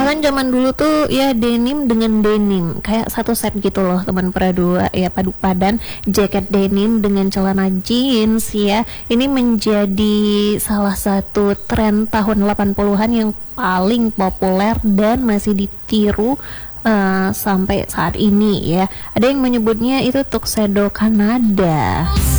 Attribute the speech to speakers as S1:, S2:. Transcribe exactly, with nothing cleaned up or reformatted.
S1: Bahkan zaman dulu tuh ya denim dengan denim kayak satu set gitu loh teman Pradua ya, padu padan jaket denim dengan celana jeans ya. Ini menjadi salah satu tren tahun delapan puluhan yang paling populer dan masih ditiru uh, sampai saat ini ya. Ada yang menyebutnya itu tuxedo Kanada.